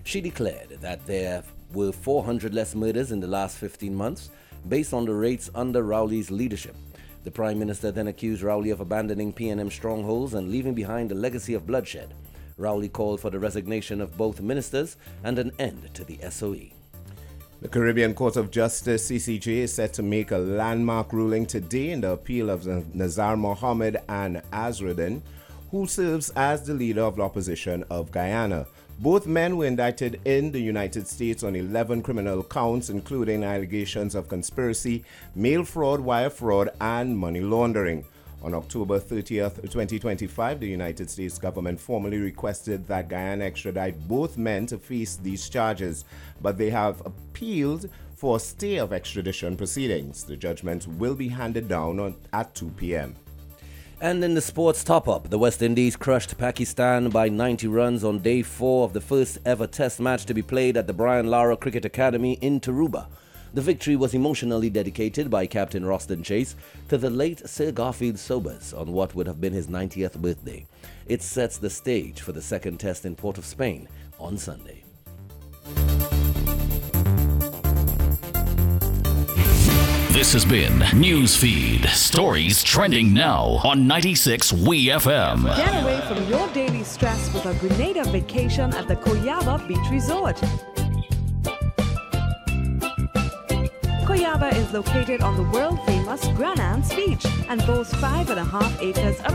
She declared that there were 400 less murders in the last 15 months based on the rates under Rowley's leadership. The Prime Minister then accused Rowley of abandoning PNM strongholds and leaving behind a legacy of bloodshed. Rowley called for the resignation of both ministers and an end to the SOE. The Caribbean Court of Justice, CCJ, is set to make a landmark ruling today in the appeal of Nazar Mohammed and Azruddin, who serves as the leader of the opposition of Guyana. Both men were indicted in the United States on 11 criminal counts, including allegations of conspiracy, mail fraud, wire fraud, and money laundering. On October 30th, 2025, the United States government formally requested that Guyana extradite both men to face these charges, but they have appealed for a stay of extradition proceedings. The judgment will be handed down at 2 p.m. And in the sports top-up, the West Indies crushed Pakistan by 90 runs on day 4 of the first ever test match to be played at the Brian Lara Cricket Academy in Tarouba. The victory was emotionally dedicated by Captain Roston Chase to the late Sir Garfield Sobers on what would have been his 90th birthday. It sets the stage for the second test in Port of Spain on Sunday. This has been Newsfeed, stories trending now on 96 WeFM. Get away from your daily stress with a Grenada vacation at the Koyaba Beach Resort. Koyaba is located on the world-famous Grand Anse Beach and boasts 5.5 acres of